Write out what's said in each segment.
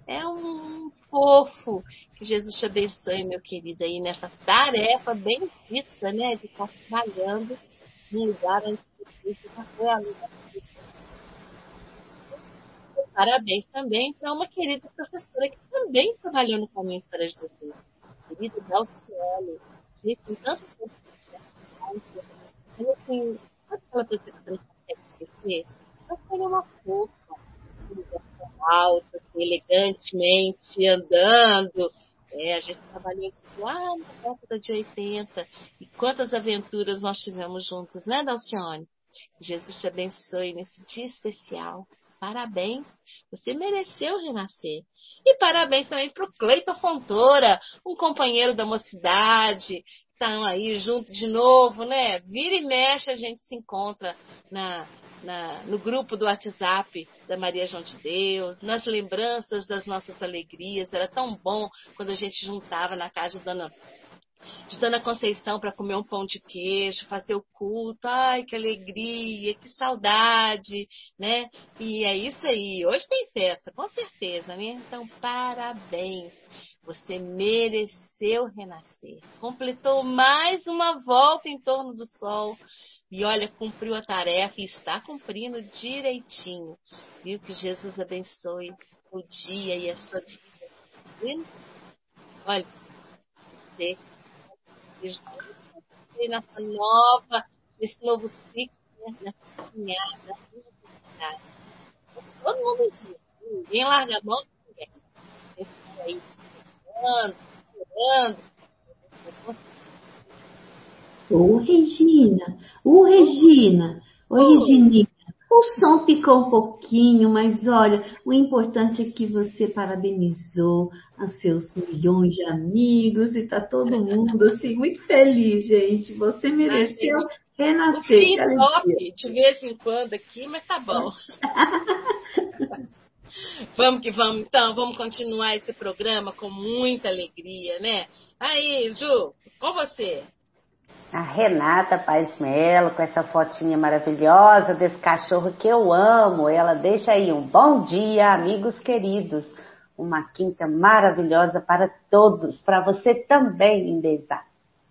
É um fofo. Que Jesus te abençoe, meu querido, aí nessa tarefa bendita, né, de estar trabalhando num lugar onde você já foi aluna. Parabéns também para uma querida professora que também trabalhou no Caminho História de Jesus, querida Dalciane. Gente, com tanto tempo que a gente ela assim, sabe aquela pessoa que você não consegue esquecer? Ela seria uma fofa, alta, assim, elegantemente, andando. A gente trabalhou lá na década de 80. E quantas aventuras nós tivemos juntos, né, Dalcione? Jesus te abençoe nesse dia especial. Parabéns, você mereceu renascer. E parabéns também para o Cleiton Fontoura, um companheiro da mocidade. Estão aí junto de novo, né? Vira e mexe, a gente se encontra no grupo do WhatsApp da Maria João de Deus, nas lembranças das nossas alegrias. Era tão bom quando a gente juntava na casa de Dona Conceição para comer um pão de queijo, fazer o culto. Ai, que alegria, que saudade, né? E é isso aí. Hoje tem festa, com certeza, né? Então, parabéns. Você mereceu renascer. Completou mais uma volta em torno do sol. E olha, cumpriu a tarefa e está cumprindo direitinho. Viu? Que Jesus abençoe o dia e a sua vida. Olha, você nesse novo ciclo, né? Nessa caminhada. Todo mundo junto, ninguém larga a mão de ninguém. A gente vai aí chorando, chorando. Ô, Regina, oi, Regininha. O som picou um pouquinho, mas olha, o importante é que você parabenizou os seus milhões de amigos e tá todo mundo assim muito feliz, gente. Você mereceu renascer. O fim top, de vez em quando aqui, mas tá bom. Vamos que vamos, então, vamos continuar esse programa com muita alegria, né? Aí, Ju, com você. A Renata Paes Melo, com essa fotinha maravilhosa desse cachorro que eu amo. Ela deixa aí um bom dia, amigos queridos. Uma quinta maravilhosa para todos, para você também, Indeza.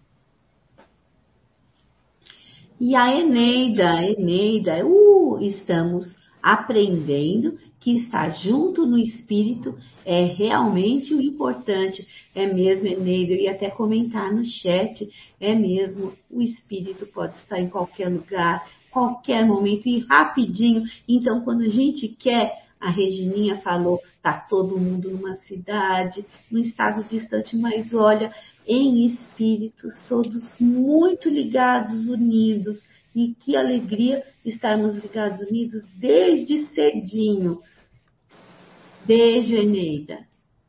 E a Eneida, estamos aprendendo que estar junto no Espírito é realmente o importante. É mesmo, Eneida, eu ia até comentar no chat, é mesmo, o Espírito pode estar em qualquer lugar, qualquer momento e rapidinho. Então, quando a gente quer, a Regininha falou, tá todo mundo numa cidade, num estado distante, mas olha, em espírito, todos muito ligados, unidos. E que alegria estarmos ligados, unidos desde cedinho. Beijo, Eneida.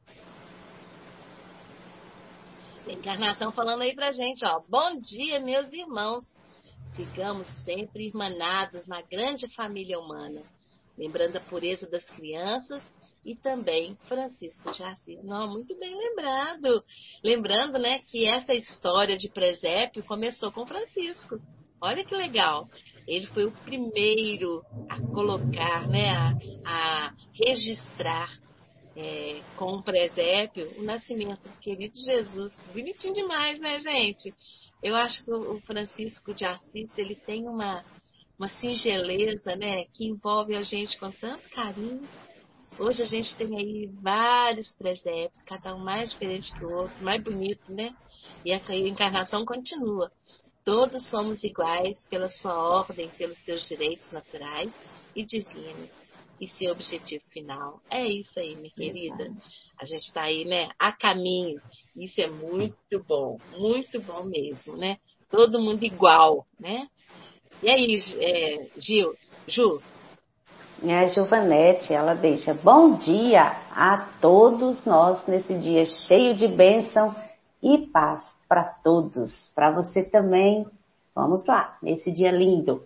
Encarnação falando aí pra gente, ó. Bom dia, meus irmãos. Sigamos sempre irmanados na grande família humana, lembrando a pureza das crianças e também Francisco de Assis. Não, muito bem lembrado. Lembrando, né, que essa história de presépio começou com Francisco. Olha que legal. Ele foi o primeiro a colocar, né, a registrar com o presépio o nascimento do querido Jesus. Bonitinho demais, né, gente? Eu acho que o Francisco de Assis, ele tem uma singeleza, né, que envolve a gente com tanto carinho. Hoje a gente tem aí vários presépios, cada um mais diferente que o outro, mais bonito, né? E a encarnação continua. Todos somos iguais pela sua ordem, pelos seus direitos naturais e divinos e seu objetivo final. É isso aí, minha querida. A gente está aí, né, a caminho. Isso é muito bom mesmo, né? Todo mundo igual, né? E aí, Ju? A Giovanete, ela deixa bom dia a todos nós nesse dia cheio de bênção e paz para todos. Para você também. Vamos lá, nesse dia lindo.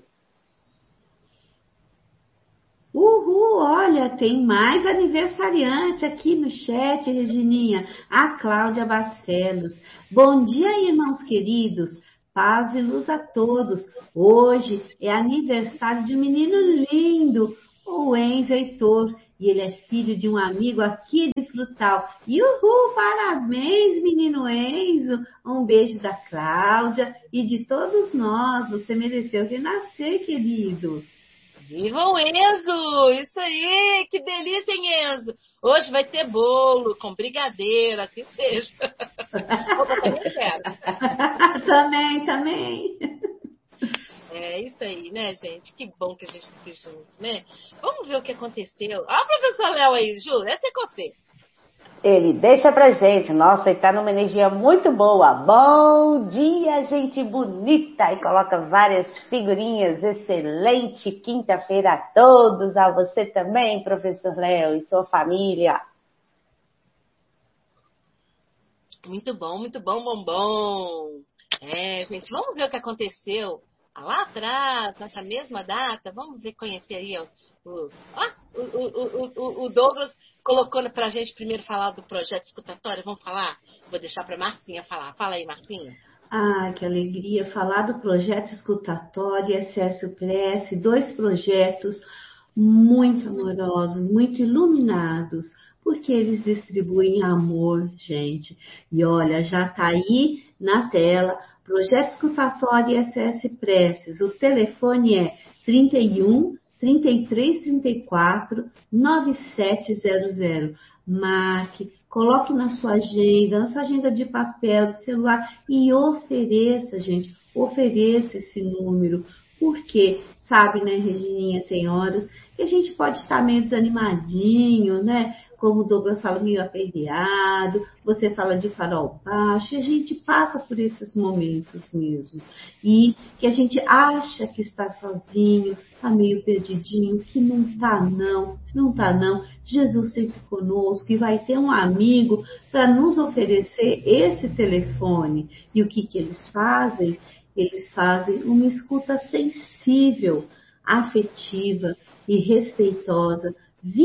Uhul, olha, tem mais aniversariante aqui no chat, Regininha. A Cláudia Barcelos. Bom dia, irmãos queridos. Paz e luz a todos. Hoje é aniversário de um menino lindo, o Enzo Heitor. e ele é filho de um amigo aqui de Frutal. E uhul, parabéns, menino Enzo. Um beijo da Cláudia e de todos nós. Você mereceu renascer, querido. Viva o Enzo! Isso aí! Que delícia, hein, Enzo? Hoje vai ter bolo com brigadeiro, assim seja. Opa, também quero. Também. É isso aí, né, gente? Que bom que a gente está aqui juntos, né? Vamos ver o que aconteceu. Ó, o professor Léo aí, Ju, essa é com você. Ele deixa pra gente. Nossa, ele tá numa energia muito boa. Bom dia, gente bonita. E coloca várias figurinhas. Excelente quinta-feira a todos. A você também, professor Léo, e sua família. Muito bom, bom. É, gente, vamos ver o que aconteceu lá atrás, nessa mesma data. Vamos ver, conhecer aí o Douglas colocou pra gente primeiro falar do projeto escutatório. Vamos falar? Vou deixar pra Marcinha falar. Fala aí, Marcinha. Ah, que alegria falar do projeto escutatório Excesso Prece, 2 projetos muito amorosos, muito iluminados, porque eles distribuem amor, gente. E olha, já está aí na tela, Projeto Escutatório SS Preces. O telefone é 31 33 34 9700. Marque, coloque na sua agenda de papel, do celular e ofereça, gente, ofereça esse número. Porque, sabe, né, Regininha, tem horas que a gente pode estar meio desanimadinho, né? Como o Douglas fala, meio aperreado, você fala de farol baixo, e a gente passa por esses momentos mesmo. E que a gente acha que está sozinho, está meio perdidinho, que não está não está não. Jesus sempre conosco e vai ter um amigo para nos oferecer esse telefone. E o que eles fazem? Eles fazem uma escuta sensível, afetiva e respeitosa,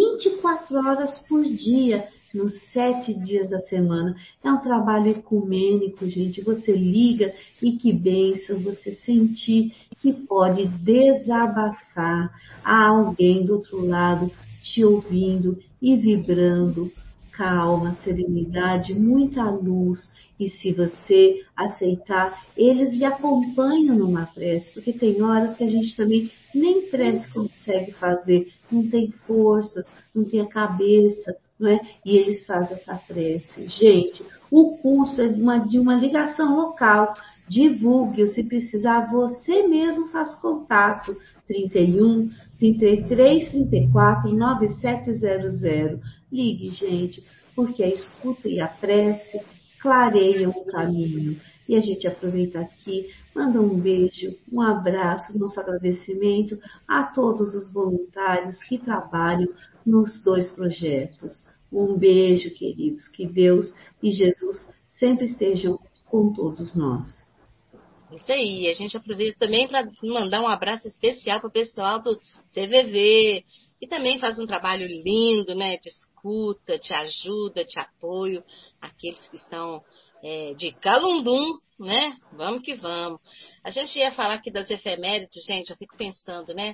24 horas por dia, nos 7 dias da semana. É um trabalho ecumênico, gente. Você liga e que bênção você sentir que pode desabafar a alguém do outro lado te ouvindo e vibrando. Calma, serenidade, muita luz. E se você aceitar, eles lhe acompanham numa prece, porque tem horas que a gente também nem prece consegue fazer, não tem forças, não tem a cabeça, não é? E eles fazem essa prece. Gente, o custo é de uma ligação local. Divulgue, se precisar, você mesmo faz contato. 31 33 34 9700. Ligue, gente, porque a escuta e a prece clareiam o caminho. E a gente aproveita aqui, manda um beijo, um abraço, nosso agradecimento a todos os voluntários que trabalham nos 2 projetos. Um beijo, queridos, que Deus e Jesus sempre estejam com todos nós. Isso aí, a gente aproveita também para mandar um abraço especial para o pessoal do CVV, que também faz um trabalho lindo, né? De escuta, de ajuda, de apoio, aqueles que estão de Calundum, né? Vamos que vamos. A gente ia falar aqui das efemérides, gente, eu fico pensando, né?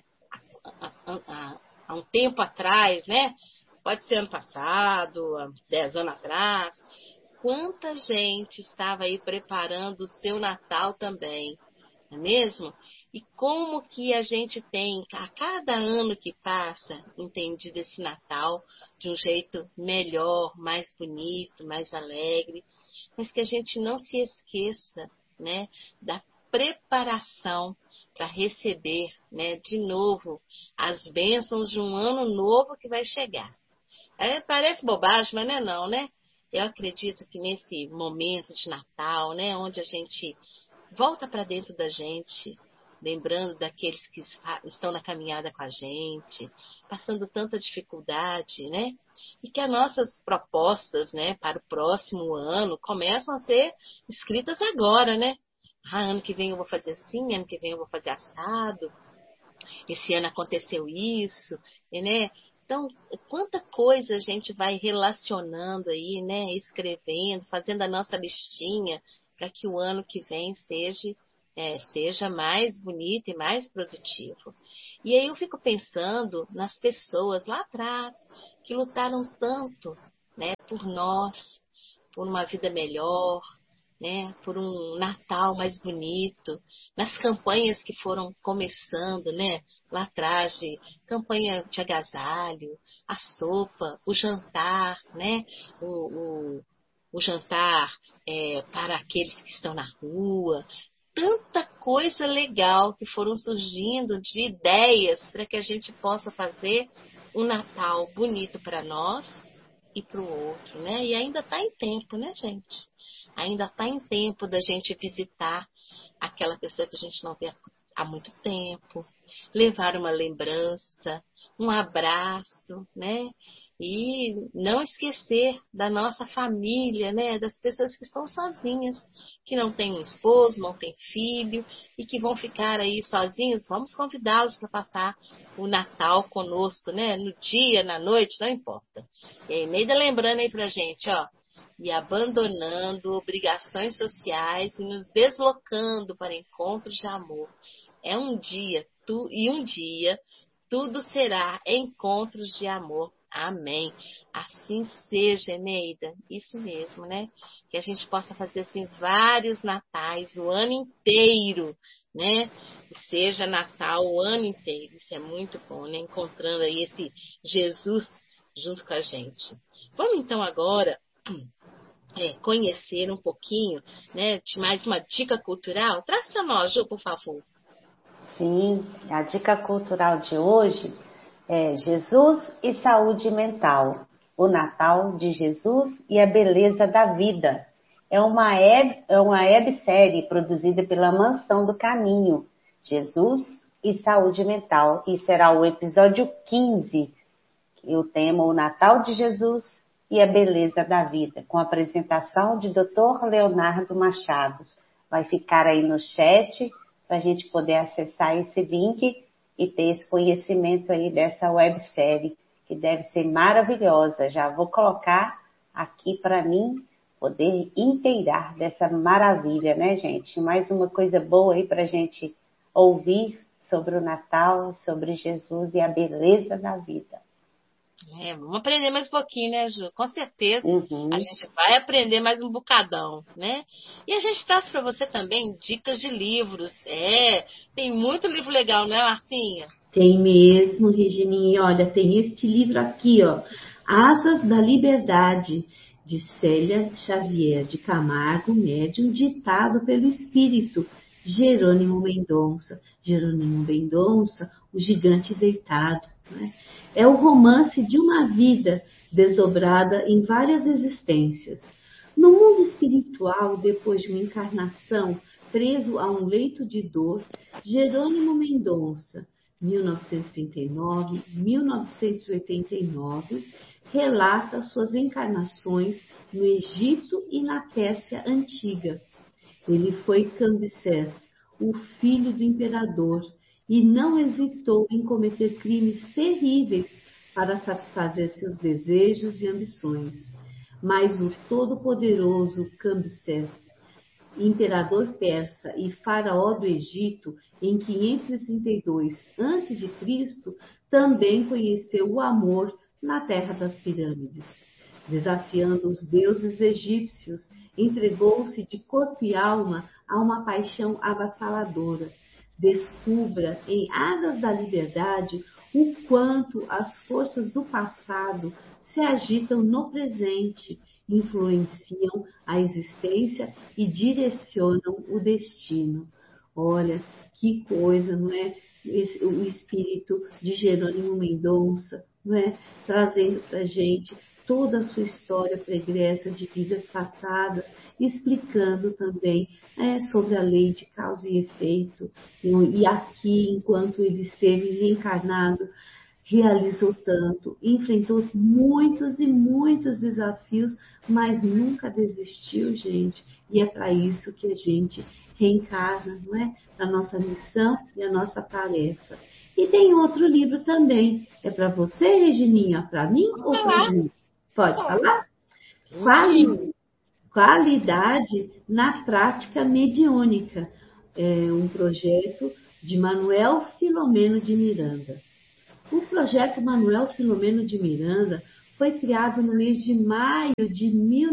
Há um tempo atrás, né? Pode ser ano passado, há 10 anos atrás, quanta gente estava aí preparando o seu Natal também, não é mesmo? E como que a gente tem, a cada ano que passa, entendido esse Natal de um jeito melhor, mais bonito, mais alegre, mas que a gente não se esqueça, né, da preparação para receber, né, de novo as bênçãos de um ano novo que vai chegar. Parece bobagem, mas não é não, né? Eu acredito que nesse momento de Natal, né, onde a gente volta para dentro da gente, lembrando daqueles que estão na caminhada com a gente, passando tanta dificuldade, né? E que as nossas propostas, né, para o próximo ano começam a ser escritas agora, né? Ano que vem eu vou fazer assim, ano que vem eu vou fazer assado. Esse ano aconteceu isso, né? Então, quanta coisa a gente vai relacionando aí, né? Escrevendo, fazendo a nossa listinha para que o ano que vem seja seja mais bonito e mais produtivo. E aí eu fico pensando nas pessoas lá atrás que lutaram tanto, né, por nós, por uma vida melhor, né, por um Natal mais bonito, nas campanhas que foram começando, né, lá atrás, de campanha de agasalho, a sopa, o jantar, né, o jantar para aqueles que estão na rua, tanta coisa legal que foram surgindo de ideias para que a gente possa fazer um Natal bonito para nós e para o outro, né? E ainda está em tempo, né, gente? Ainda está em tempo da gente visitar aquela pessoa que a gente não vê há muito tempo, levar uma lembrança, um abraço, né? E não esquecer da nossa família, né? Das pessoas que estão sozinhas, que não têm um esposo, não têm filho e que vão ficar aí sozinhos. Vamos convidá-los para passar o Natal conosco, né? No dia, na noite, não importa. E aí, Neida lembrando aí pra gente, ó, e abandonando obrigações sociais e nos deslocando para encontros de amor. É um dia, tudo será encontros de amor. Amém. Assim seja, Eneida. Isso mesmo, né? Que a gente possa fazer assim vários natais o ano inteiro, né? Que seja Natal o ano inteiro. Isso é muito bom, né? Encontrando aí esse Jesus junto com a gente. Vamos então agora conhecer um pouquinho, né, de mais uma dica cultural. Traz para nós, Ju, por favor. Sim, a dica cultural de hoje é Jesus e saúde mental. O Natal de Jesus e a beleza da vida. É uma websérie produzida pela Mansão do Caminho. Jesus e saúde mental. E será o episódio 15. E o tema o Natal de Jesus e a beleza da vida, com a apresentação de Dr. Leonardo Machado. Vai ficar aí no chat para a gente poder acessar esse link e ter esse conhecimento aí dessa websérie, que deve ser maravilhosa. Já vou colocar aqui para mim poder inteirar dessa maravilha, né, gente? Mais uma coisa boa aí para a gente ouvir sobre o Natal, sobre Jesus e a beleza da vida. Vamos aprender mais um pouquinho, né, Ju? Com certeza a Uhum. gente vai aprender mais um bocadão, né? E a gente traz para você também dicas de livros. Tem muito livro legal, né, Marcinha? Tem mesmo, Regininha. Olha, tem este livro aqui, ó, Asas da Liberdade, de Célia Xavier de Camargo, médium, ditado pelo espírito Jerônimo Mendonça. Jerônimo Mendonça, o gigante deitado. Né? É o romance de uma vida desdobrada em várias existências. No mundo espiritual, depois de uma encarnação, preso a um leito de dor, Jerônimo Mendonça, 1939-1989, relata suas encarnações no Egito e na Pérsia Antiga. Ele foi Cambises, o filho do imperador, e não hesitou em cometer crimes terríveis para satisfazer seus desejos e ambições. Mas o todo-poderoso Cambises, imperador persa e faraó do Egito, em 532 a.C., também conheceu o amor na terra das pirâmides. Desafiando os deuses egípcios, entregou-se de corpo e alma a uma paixão avassaladora. Descubra em Asas da Liberdade o quanto as forças do passado se agitam no presente, influenciam a existência e direcionam o destino. Olha, que coisa, não é? O espírito de Jerônimo Mendonça, não é? Trazendo para a gente toda a sua história pregressa de vidas passadas, explicando também sobre a lei de causa e efeito. E aqui, enquanto ele esteve reencarnado, realizou tanto, enfrentou muitos e muitos desafios, mas nunca desistiu, gente. E é para isso que a gente reencarna, não é? A nossa missão e a nossa tarefa. E tem outro livro também. É para você, Regininha? Para mim ou para mim? Pode falar? Qualidade na prática mediúnica. um projeto de Manuel Filomeno de Miranda. O projeto Manuel Filomeno de Miranda foi criado no mês de maio de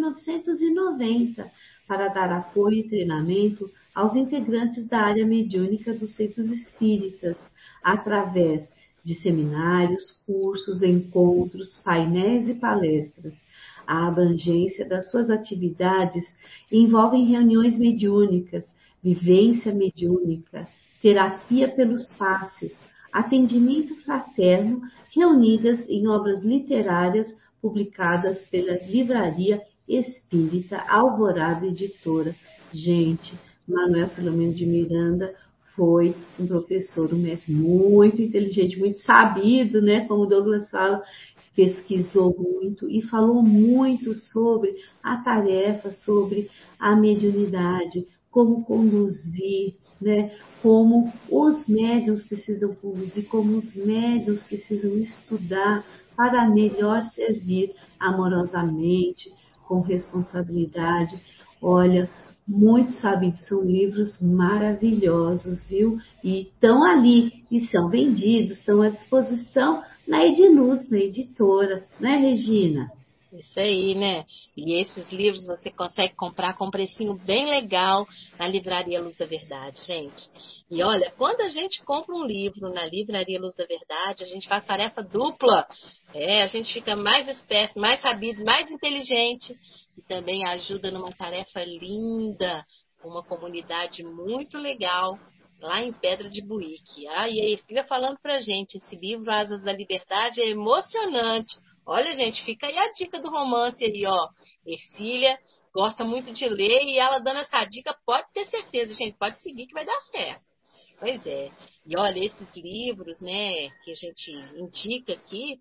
1990 para dar apoio e treinamento aos integrantes da área mediúnica dos centros espíritas, através de seminários, cursos, encontros, painéis e palestras. A abrangência das suas atividades envolve reuniões mediúnicas, vivência mediúnica, terapia pelos passes, atendimento fraterno, reunidas em obras literárias publicadas pela Livraria Espírita Alvorada Editora. Gente, Manuel Filomeno de Miranda foi um professor, um mestre muito inteligente, muito sabido, né? Como o Douglas fala, pesquisou muito e falou muito sobre a tarefa, sobre a mediunidade, como conduzir, né? Como os médiuns precisam conduzir, como os médiuns precisam estudar para melhor servir amorosamente, com responsabilidade. Olha, muito sabidos, são livros maravilhosos, viu? E estão ali, e são vendidos, estão à disposição na Ediluz, na editora, né, Regina? Isso aí, né? E esses livros você consegue comprar com um precinho bem legal na Livraria Luz da Verdade, gente. E olha, quando a gente compra um livro na Livraria Luz da Verdade, a gente faz tarefa dupla. A gente fica mais esperto, mais sabido, mais inteligente. E também ajuda numa tarefa linda, uma comunidade muito legal, lá em Pedra de Buíque. E a Ercília falando pra gente, esse livro Asas da Liberdade é emocionante. Olha, gente, fica aí a dica do romance aí, ó. Ercília gosta muito de ler e ela dando essa dica, pode ter certeza, gente, pode seguir que vai dar certo. Pois é. E olha, esses livros, né, que a gente indica aqui,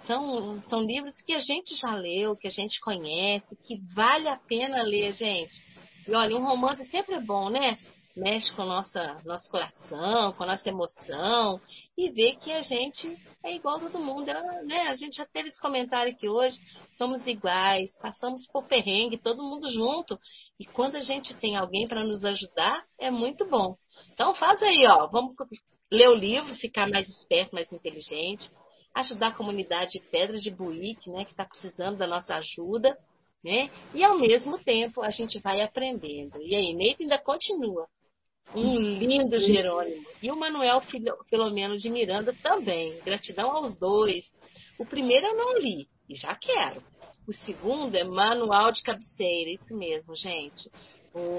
são livros que a gente já leu, que a gente conhece, que vale a pena ler, gente. E olha, um romance sempre é bom, né? Mexe com o nosso coração, com a nossa emoção, e vê que a gente é igual a todo mundo, né? A gente já teve esse comentário aqui hoje, somos iguais, passamos por perrengue, todo mundo junto, e quando a gente tem alguém para nos ajudar, é muito bom. Então faz aí, ó, vamos ler o livro, ficar mais esperto, mais inteligente, ajudar a comunidade Pedra de Buíque, né, que está precisando da nossa ajuda, né? E ao mesmo tempo a gente vai aprendendo. E aí, Neito ainda continua. Um lindo Jerônimo. E o Manuel Filomeno de Miranda também. Gratidão aos dois. O primeiro eu não li e já quero. O segundo é Manual de Cabeceira. Isso mesmo, gente. O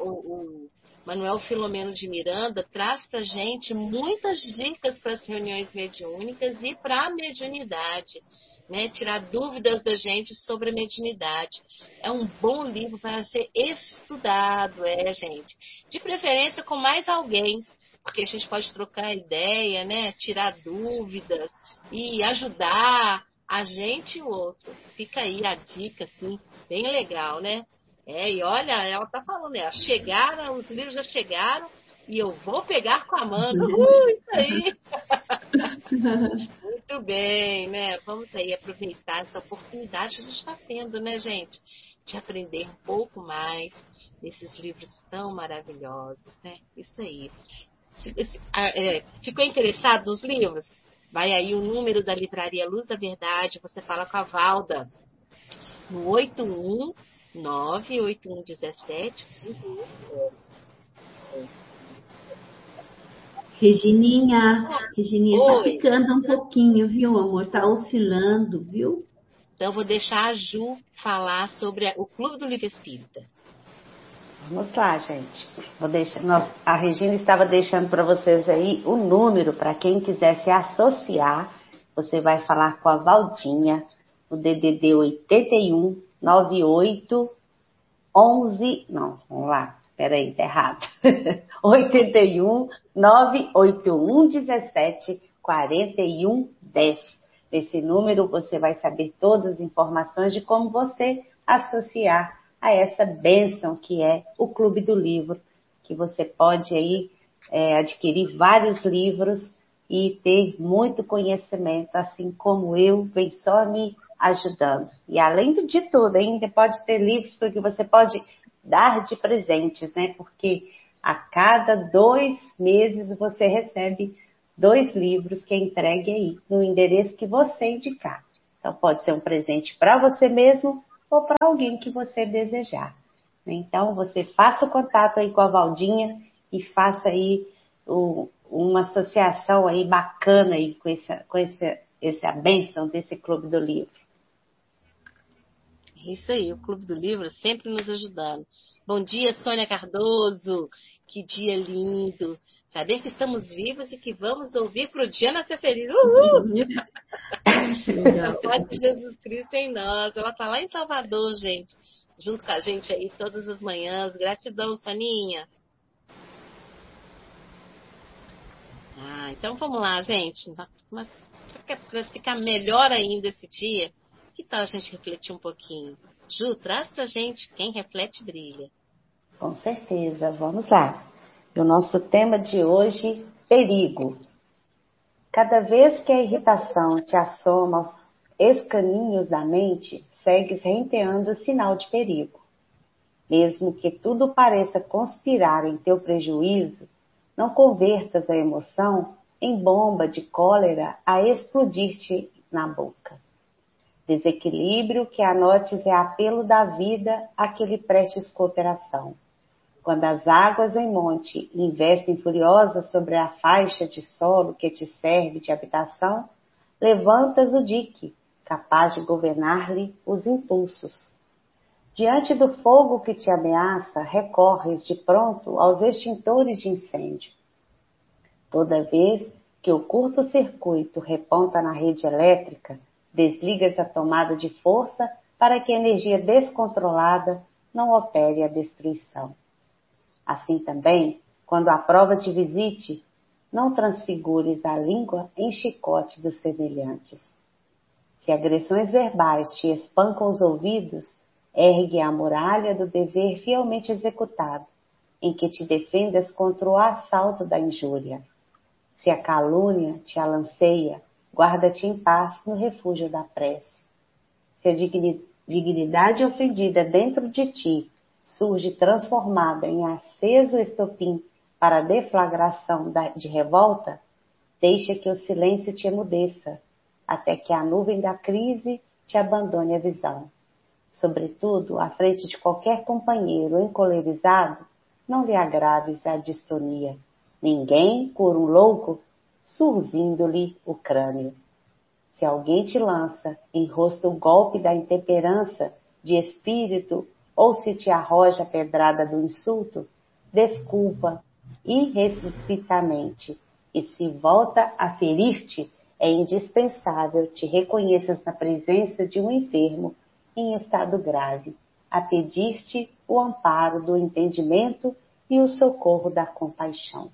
Manuel Filomeno de Miranda traz para gente muitas dicas para as reuniões mediúnicas e para a mediunidade. Né, tirar dúvidas da gente sobre a mediunidade. É um bom livro para ser estudado, gente. De preferência com mais alguém, porque a gente pode trocar ideia, né, tirar dúvidas e ajudar a gente e o outro. Fica aí a dica, assim, bem legal, né? E olha, ela tá falando, né? Chegaram, os livros já chegaram e eu vou pegar com a Amanda. Isso aí! Muito bem, né? Vamos aí aproveitar essa oportunidade que a gente está tendo, né, gente? De aprender um pouco mais desses livros tão maravilhosos, né? Isso aí. Ficou interessado nos livros? Vai aí o número da Livraria Luz da Verdade, você fala com a Valda no 819-8117. Regininha tá Oi. ficando um pouquinho, viu, amor? Tá oscilando, viu? Então, eu vou deixar a Ju falar sobre o Clube do Livro Espírita. Vamos lá, gente. A Regina estava deixando para vocês aí o número para quem quiser se associar. Você vai falar com a Valdinha, o DDD 81 98 11. Não, vamos lá. Peraí, tá errado. 81 981 17 41 10. Nesse número você vai saber todas as informações de como você associar a essa bênção que é o Clube do Livro, que você pode aí adquirir vários livros e ter muito conhecimento, assim como eu, vem só me ajudando. E além de tudo, ainda pode ter livros porque você pode dar de presentes, né? Porque A cada 2 meses você recebe 2 livros que é entregue aí, no endereço que você indicar. Então pode ser um presente para você mesmo ou para alguém que você desejar. Então você faça o contato aí com a Valdinha e faça aí uma associação aí bacana aí com essa bênção desse Clube do Livro. Isso aí, o Clube do Livro sempre nos ajudando. Bom dia, Sônia Cardoso. Que dia lindo. Saber que estamos vivos e que vamos ouvir para o dia nascer feliz. Uhul! A paz de Jesus Cristo em nós. Ela está lá em Salvador, gente. Junto com a gente aí todas as manhãs. Gratidão, Soninha. Então vamos lá, gente. Para ficar melhor ainda esse dia, que tal a gente refletir um pouquinho? Ju, traz pra gente quem reflete brilha. Com certeza, vamos lá. E o nosso tema de hoje, perigo. Cada vez que a irritação te assoma aos escaninhos da mente, segues renteando o sinal de perigo. Mesmo que tudo pareça conspirar em teu prejuízo, não convertas a emoção em bomba de cólera a explodir-te na boca. Desequilíbrio que anotes é apelo da vida a que lhe prestes cooperação. Quando as águas em monte investem furiosas sobre a faixa de solo que te serve de habitação, levantas o dique, capaz de governar-lhe os impulsos. Diante do fogo que te ameaça, recorres de pronto aos extintores de incêndio. Toda vez que o curto-circuito reponta na rede elétrica, desligas a tomada de força para que a energia descontrolada não opere a destruição. Assim também, quando a prova te visite, não transfigures a língua em chicote dos semelhantes. Se agressões verbais te espancam os ouvidos, ergue a muralha do dever fielmente executado, em que te defendas contra o assalto da injúria. Se a calúnia te alanceia, guarda-te em paz no refúgio da prece. Se a dignidade ofendida dentro de ti surge transformada em aceso estopim para a deflagração de revolta, deixa que o silêncio te emudeça, até que a nuvem da crise te abandone a visão. Sobretudo, à frente de qualquer companheiro encolerizado, não lhe agraves a distonia. Ninguém cura um louco surzindo-lhe o crânio. Se alguém te lança em rosto o golpe da intemperança de espírito ou se te arroja a pedrada do insulto, desculpa irrestritamente. E se volta a ferir-te, é indispensável te reconheças na presença de um enfermo em estado grave, a pedir-te o amparo do entendimento e o socorro da compaixão.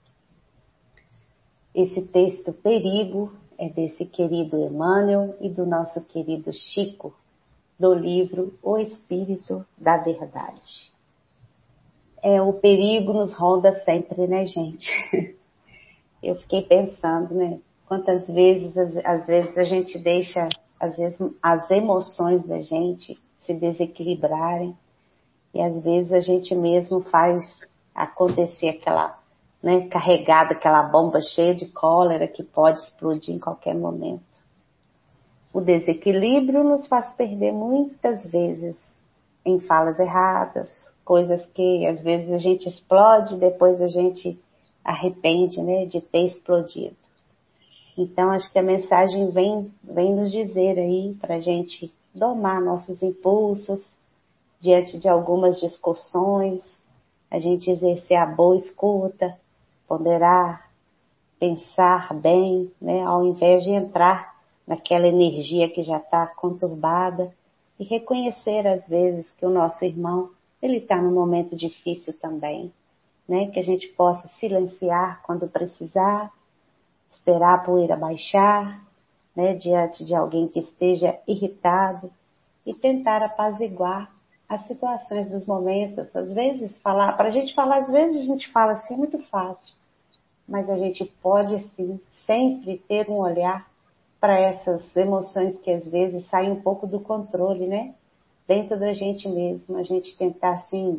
Esse texto perigo é desse querido Emmanuel e do nosso querido Chico, do livro O Espírito da Verdade. O perigo nos ronda sempre, né, gente? Eu fiquei pensando, né? Quantas vezes, às vezes a gente deixa, às vezes, as emoções da gente se desequilibrarem e às vezes a gente mesmo faz acontecer aquela, né, carregada, aquela bomba cheia de cólera que pode explodir em qualquer momento. O desequilíbrio nos faz perder muitas vezes em falas erradas, coisas que às vezes a gente explode e depois a gente arrepende, né, de ter explodido. Então acho que a mensagem vem nos dizer aí para a gente domar nossos impulsos diante de algumas discussões, a gente exercer a boa escuta, ponderar, pensar bem, né, ao invés de entrar naquela energia que já está conturbada e reconhecer às vezes que o nosso irmão, ele está num momento difícil também, né, que a gente possa silenciar quando precisar, esperar a poeira baixar, né, diante de alguém que esteja irritado e tentar apaziguar as situações dos momentos. Às vezes para a gente falar, às vezes a gente fala assim, é muito fácil, mas a gente pode sim sempre ter um olhar para essas emoções que às vezes saem um pouco do controle, né? Dentro da gente mesmo, a gente tentar assim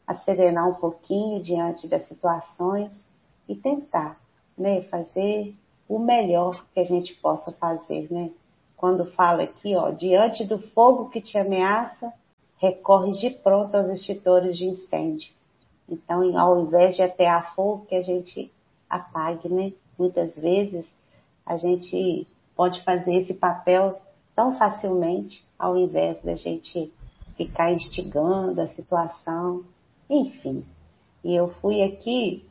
a serenar um pouquinho diante das situações e tentar, né, fazer o melhor que a gente possa fazer, né? Quando fala aqui, ó, diante do fogo que te ameaça, recorres de pronto aos extintores de incêndio. Então, ao invés de atear fogo, que a gente apague, né? Muitas vezes a gente pode fazer esse papel tão facilmente, ao invés da gente ficar instigando a situação, enfim. E eu fui aqui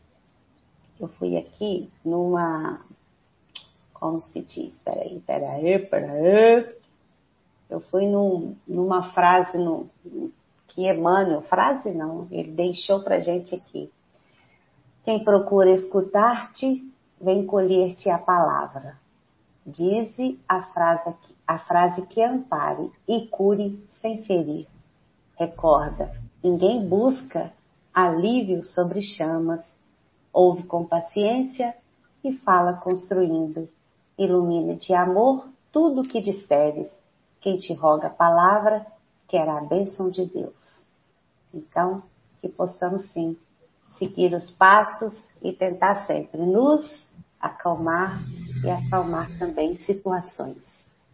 numa, como se diz, peraí. Eu fui numa frase que Emmanuel, frase não, ele deixou pra gente aqui. Quem procura escutar-te, vem colher-te a palavra. Dize a frase que ampare e cure sem ferir. Recorda, ninguém busca alívio sobre chamas. Ouve com paciência e fala construindo. Ilumina de amor tudo o que disseres. Quem te roga a palavra, quer a bênção de Deus. Então, que possamos sim seguir os passos e tentar sempre nos acalmar e acalmar também situações.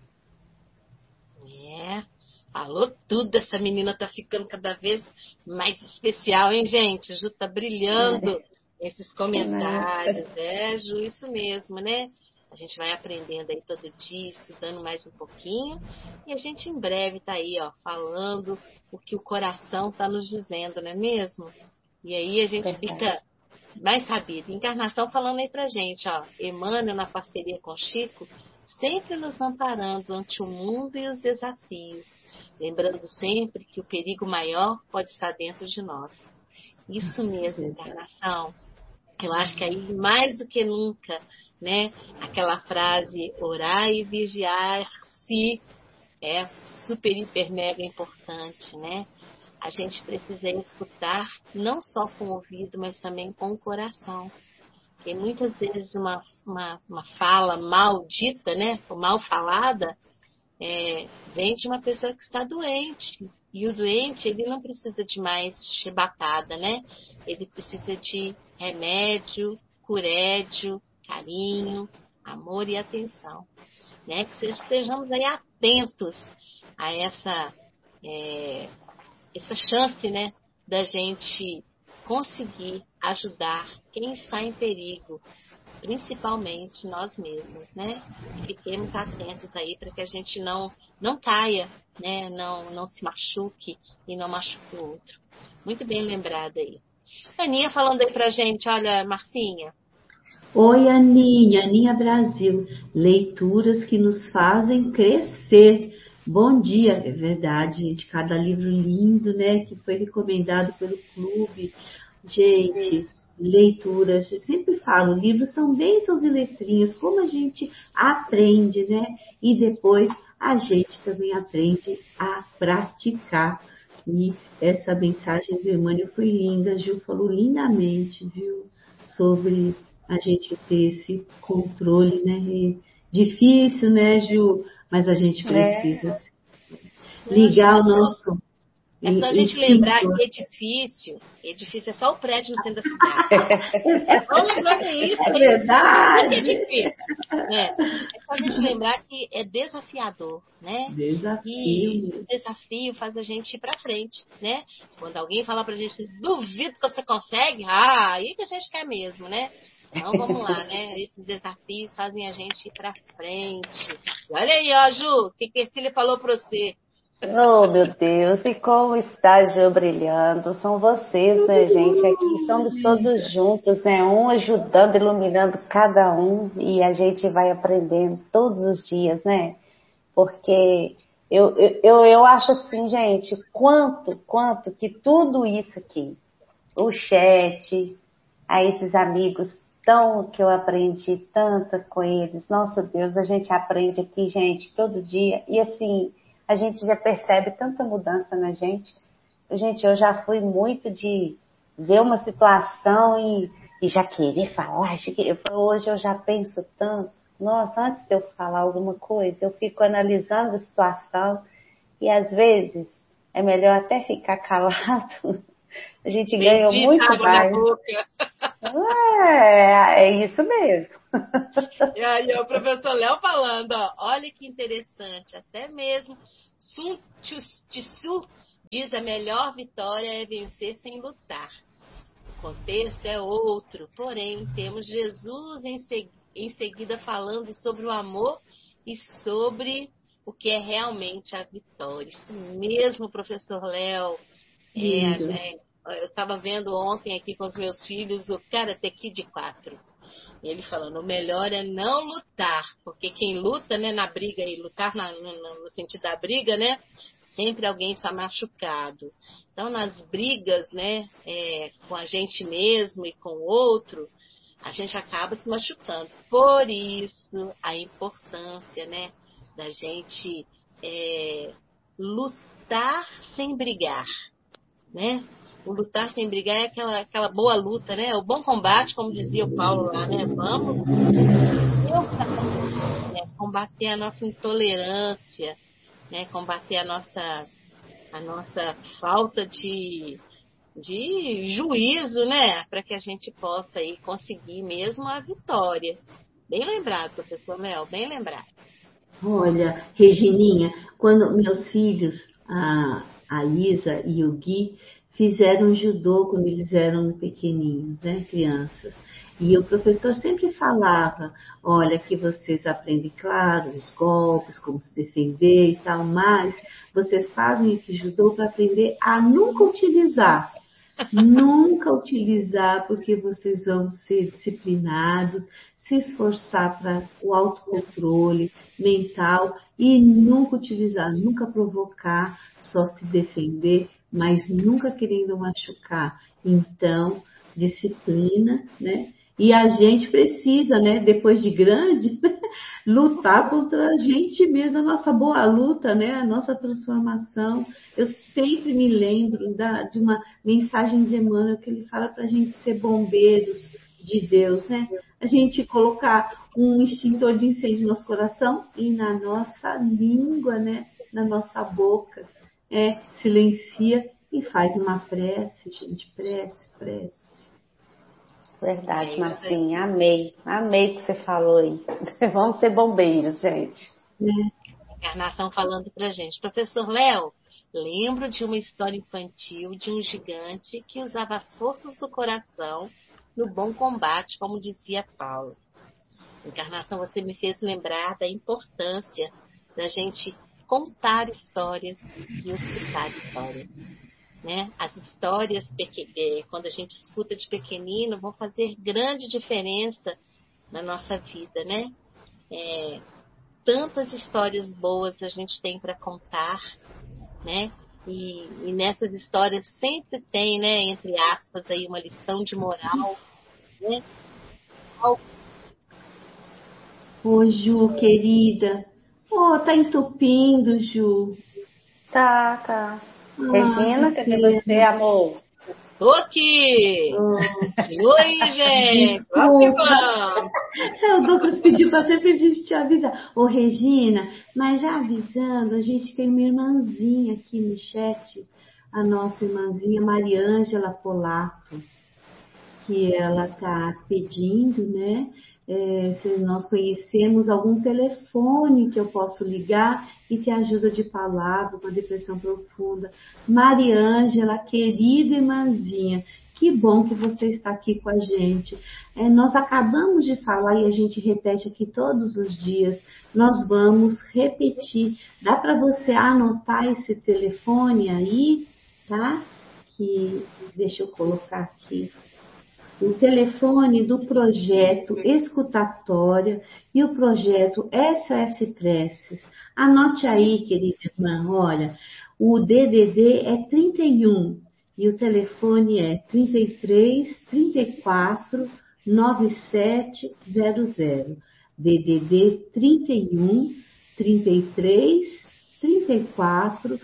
Falou tudo, essa menina tá ficando cada vez mais especial, hein, gente? Ju tá brilhando esses comentários, Ju, isso mesmo, né? A gente vai aprendendo aí todo dia, estudando mais um pouquinho, e a gente em breve tá aí, ó, falando o que o coração tá nos dizendo, não é mesmo? E aí a gente fica mais sabido. Encarnação falando aí pra gente, ó, Emmanuel na parceria com Chico, sempre nos amparando ante o mundo e os desafios, lembrando sempre que o perigo maior pode estar dentro de nós. Isso mesmo, Encarnação. Eu acho que aí, mais do que nunca, né, aquela frase, orar e vigiar-se, é super, hiper, mega importante, né? A gente precisa escutar não só com o ouvido, mas também com o coração. Porque muitas vezes uma fala maldita, né, ou mal falada, vem de uma pessoa que está doente. E o doente, ele não precisa de mais chibatada, né? Ele precisa de remédio, curédio, carinho, amor e atenção. Né? Que estejamos aí atentos a essa chance, né, da gente conseguir ajudar quem está em perigo, principalmente nós mesmos, né? Fiquemos atentos aí para que a gente não caia, né? Não se machuque e não machuque o outro. Muito bem lembrada aí. Aninha falando aí pra gente, olha, Marcinha. Oi, Aninha Brasil, leituras que nos fazem crescer. Bom dia, é verdade, gente, cada livro lindo, né, que foi recomendado pelo clube. Gente, leituras, eu sempre falo, livros são bênçãos e letrinhas, como a gente aprende, né, e depois a gente também aprende a praticar. E essa mensagem do Emmanuel foi linda, a Ju falou lindamente, viu, sobre a gente ter esse controle, né? Difícil, né, Ju? Mas a gente precisa ligar o nosso. É só a gente lembrar que edifício é só o prédio no centro da cidade. Vamos lembrar com isso. É verdade. É difícil. É só a gente lembrar que é desafiador, né? Desafio. E o desafio faz a gente ir pra frente, né? Quando alguém fala pra gente, duvido que você consegue, aí que a gente quer mesmo, né? Então vamos lá, né? Esses desafios fazem a gente ir pra frente. E olha aí, ó, Ju, o que a Cecília falou pra você? Oh, meu Deus, e como está Ju brilhando? São vocês, né, gente? Aqui somos todos juntos, né? Um ajudando, iluminando cada um, e a gente vai aprendendo todos os dias, né? Porque eu acho assim, gente, quanto que tudo isso aqui, o chat, a esses amigos que eu aprendi tanto com eles, nossa Deus, a gente aprende aqui, gente, todo dia, e assim, a gente já percebe tanta mudança na gente. Gente, eu já fui muito de ver uma situação e já querer falar, hoje eu já penso tanto, nossa, antes de eu falar alguma coisa, eu fico analisando a situação e às vezes é melhor até ficar calado A gente ganha muito água mais. na boca. É isso mesmo. E aí o professor Léo falando, ó, olha que interessante, até mesmo Sun Tzu diz a melhor vitória é vencer sem lutar. O contexto é outro, porém temos Jesus em seguida falando sobre o amor e sobre o que é realmente a vitória. Isso mesmo, professor Léo. Lindo. Eu estava vendo ontem aqui com os meus filhos o Karate Kid 4. E ele falando, o melhor é não lutar, porque quem luta, né, na briga, e lutar no sentido da briga, né, sempre alguém está machucado. Então, nas brigas, né, com a gente mesmo e com o outro, a gente acaba se machucando. Por isso, a importância, né, da gente lutar sem brigar, né? O lutar sem brigar é aquela boa luta, né? O bom combate, como dizia o Paulo lá, né? Vamos combater a nossa intolerância, né? Combater a nossa falta de juízo, né? Para que a gente possa aí conseguir mesmo a vitória. Bem lembrado, professor Léo, bem lembrado. Olha, Regininha, quando meus filhos, a Isa e o Gui, fizeram judô quando eles eram pequenininhos, né, crianças. E o professor sempre falava, olha, que vocês aprendem, claro, os golpes, como se defender e tal, mas vocês fazem esse judô para aprender a nunca utilizar. Nunca utilizar, porque vocês vão ser disciplinados, se esforçar para o autocontrole mental e nunca utilizar, nunca provocar, só se defender, mas nunca querendo machucar. Então, disciplina, né? E a gente precisa, né, depois de grande, lutar contra a gente mesmo, a nossa boa luta, né, a nossa transformação. Eu sempre me lembro de uma mensagem de Emmanuel que ele fala para a gente ser bombeiros de Deus, né? A gente colocar um extintor de incêndio no nosso coração e na nossa língua, né, na nossa boca, silencia e faz uma prece, gente, prece. Verdade, Marcinha, amei o que você falou aí. Vamos ser bombeiros, gente. Encarnação falando pra gente, professor Léo, lembro de uma história infantil de um gigante que usava as forças do coração no bom combate, como dizia Paulo. Encarnação, você me fez lembrar da importância da gente contar histórias e escutar histórias. Né? As histórias, quando a gente escuta de pequenino, vão fazer grande diferença na nossa vida, né? Tantas histórias boas a gente tem para contar, né? E nessas histórias sempre tem, né, entre aspas, aí uma lição de moral, né? Ô, Ju, querida. Tá entupindo, Ju. Tá. Regina, cadê você, amor? Tô aqui! Oi, gente! Desculpa. O Douglas pediu para sempre a gente te avisar. Ô, Regina, mas já avisando, a gente tem uma irmãzinha aqui no chat, a nossa irmãzinha Mariângela Polato, que ela está pedindo, né? Se nós conhecemos algum telefone que eu posso ligar e ter ajuda de palavra, uma depressão profunda. Mariângela, querida irmãzinha, que bom que você está aqui com a gente. Nós acabamos de falar e a gente repete aqui todos os dias. Nós vamos repetir. Dá para você anotar esse telefone aí, tá? Deixa eu colocar aqui. O telefone do projeto Escutatória e o projeto SOS Preces. Anote aí, querida irmã, olha, o DDD é 31 e o telefone é 33 34 9700. DDD 31 33 34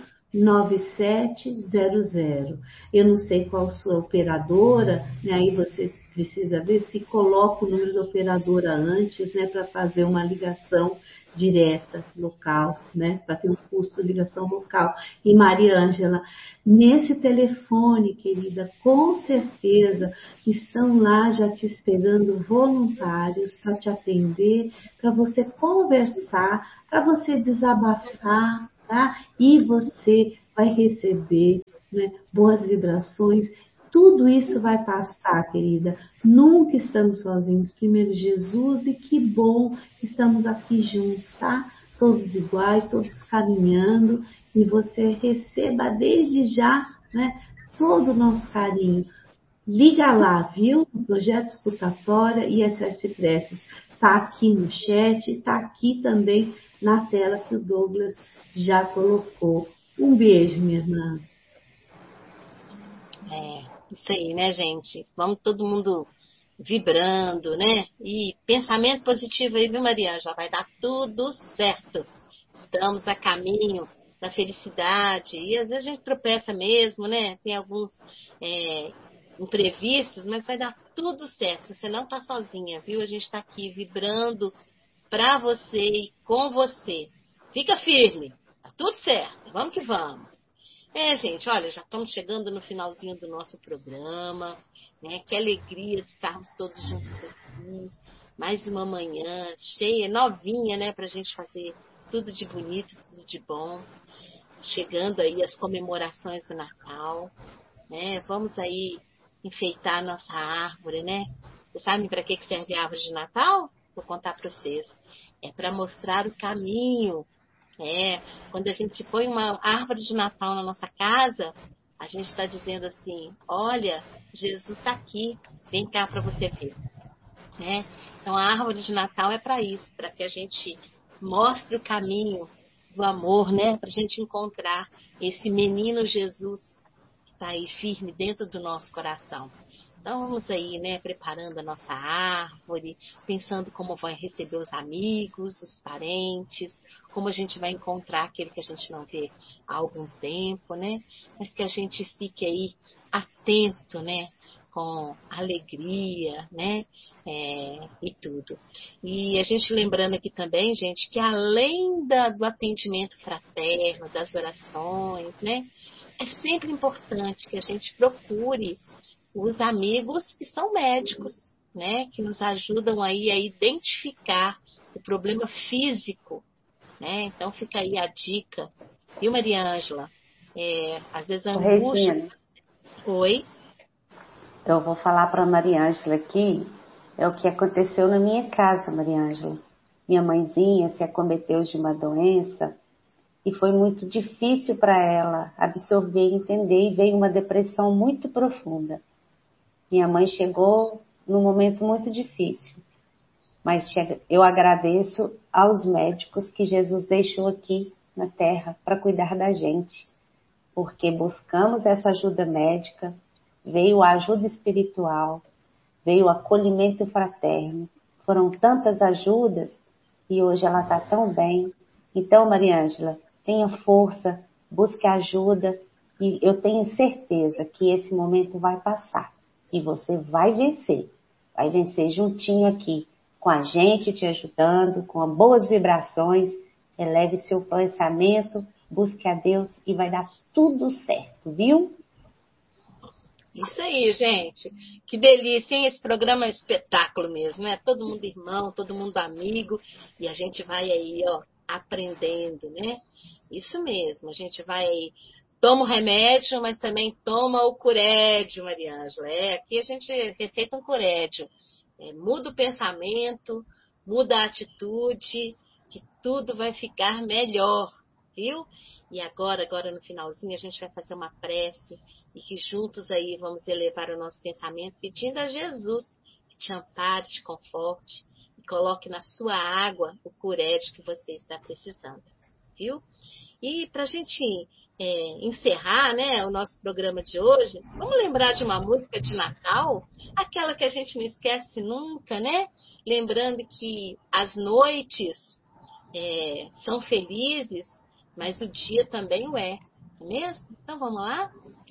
9700. Eu não sei qual sua operadora, né? Aí você precisa ver se coloca o número da operadora antes, né, para fazer uma ligação direta, local, né? Para ter um custo de ligação local. E Maria Ângela, nesse telefone, querida, com certeza estão lá já te esperando voluntários para te atender, para você conversar, para você desabafar, tá? E você vai receber, né, boas vibrações. Tudo isso vai passar, querida. Nunca estamos sozinhos. Primeiro Jesus, e que bom que estamos aqui juntos, tá? Todos iguais, todos caminhando, e você receba desde já, né, todo o nosso carinho. Liga lá, viu? O Projeto Escutatória e SOS Preces. Tá aqui no chat, tá aqui também na tela que o Douglas já colocou. Um beijo, minha irmã. Isso aí, né, gente? Vamos todo mundo vibrando, né? E pensamento positivo aí, viu, Maria? Já vai dar tudo certo. Estamos a caminho da felicidade. E às vezes a gente tropeça mesmo, né? Tem alguns imprevistos, mas vai dar tudo certo. Você não está sozinha, viu? A gente está aqui vibrando para você e com você. Fica firme. Tá tudo certo. Vamos que vamos. Gente, olha, já estamos chegando no finalzinho do nosso programa, né? Que alegria de estarmos todos juntos aqui. Mais uma manhã cheia, novinha, né? Para a gente fazer tudo de bonito, tudo de bom. Chegando aí as comemorações do Natal, né? Vamos aí enfeitar a nossa árvore, né? Vocês sabem para que serve a árvore de Natal? Vou contar para vocês. É para mostrar o caminho. Quando a gente põe uma árvore de Natal na nossa casa, a gente está dizendo assim: olha, Jesus está aqui, vem cá para você ver. Então a árvore de Natal é para isso, para que a gente mostre o caminho do amor, né? Para a gente encontrar esse menino Jesus que está aí firme dentro do nosso coração. Então vamos aí, né, preparando a nossa árvore, pensando como vai receber os amigos, os parentes, como a gente vai encontrar aquele que a gente não vê há algum tempo, né? Mas que a gente fique aí atento, né? Com alegria, né? E tudo. E a gente lembrando aqui também, gente, que além do atendimento fraterno, das orações, né? É sempre importante que a gente procure os amigos que são médicos, né? Que nos ajudam aí a identificar o problema físico, né? Então fica aí a dica, viu, Maria Ângela? Às vezes a angústia... Regina, Oi? eu vou falar para a Maria Ângela aqui, é o que aconteceu na minha casa, Maria Ângela. Minha mãezinha se acometeu de uma doença e foi muito difícil para ela absorver e entender, e veio uma depressão muito profunda. Minha mãe chegou num momento muito difícil, mas eu agradeço aos médicos que Jesus deixou aqui na terra para cuidar da gente, porque buscamos essa ajuda médica, veio a ajuda espiritual, veio o acolhimento fraterno, foram tantas ajudas e hoje ela está tão bem. Então, Maria Ângela, tenha força, busque ajuda e eu tenho certeza que esse momento vai passar e você vai vencer juntinho aqui, com a gente te ajudando, com boas vibrações. Eleve seu pensamento, busque a Deus e vai dar tudo certo, viu? Isso aí, gente. Que delícia, hein? Esse programa é um espetáculo mesmo, né? Todo mundo irmão, todo mundo amigo. E a gente vai aí, ó, aprendendo, né? Isso mesmo. A gente vai aí, toma o remédio, mas também toma o curédio, Maria Ângela. Aqui a gente receita um curédio. Muda o pensamento, muda a atitude, que tudo vai ficar melhor, viu? E agora no finalzinho, a gente vai fazer uma prece e que juntos aí vamos elevar o nosso pensamento pedindo a Jesus que te ampare, te conforte e coloque na sua água o curédio que você está precisando, viu? E para a gente encerrar, né, o nosso programa de hoje, vamos lembrar de uma música de Natal, aquela que a gente não esquece nunca, né? Lembrando que as noites são felizes, mas o dia também o é, não é mesmo? Então vamos lá?